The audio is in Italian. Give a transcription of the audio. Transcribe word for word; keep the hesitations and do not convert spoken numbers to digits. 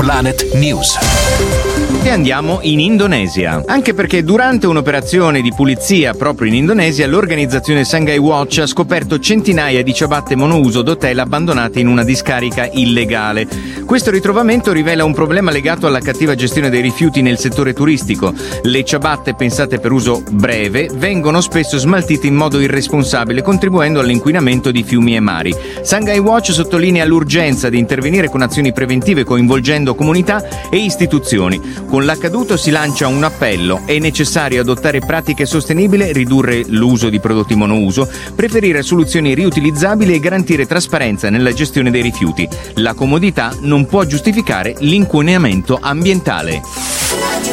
Planet News. E andiamo in Indonesia, anche perché durante un'operazione di pulizia proprio in Indonesia l'organizzazione Shanghai Watch ha scoperto centinaia di ciabatte monouso d'hotel abbandonate in una discarica illegale. Questo ritrovamento rivela un problema legato alla cattiva gestione dei rifiuti nel settore turistico. Le ciabatte pensate per uso breve vengono spesso smaltite in modo irresponsabile, contribuendo all'inquinamento di fiumi e mari. Shanghai Watch sottolinea l'urgenza di intervenire con azioni preventive coinvolgendo comunità e istituzioni. Con l'accaduto si lancia un appello: è necessario adottare pratiche sostenibili, ridurre l'uso di prodotti monouso, preferire soluzioni riutilizzabili e garantire trasparenza nella gestione dei rifiuti. La comodità non può giustificare l'inquinamento ambientale.